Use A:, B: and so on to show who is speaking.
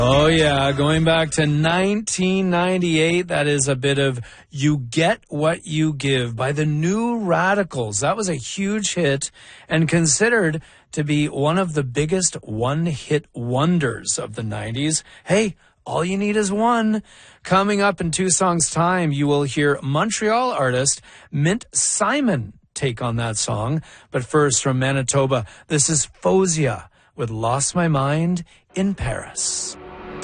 A: Oh, yeah, going back to 1998, that is a bit of You Get What You Give by the New Radicals. That was a huge hit and considered to be one of the biggest one-hit wonders of the 90s. Hey, all you need is one. Coming up in 2 songs' time, you will hear Montreal artist Mint Simon take on that song. But first, from Manitoba, this is Fozia with Lost My Mind in Paris.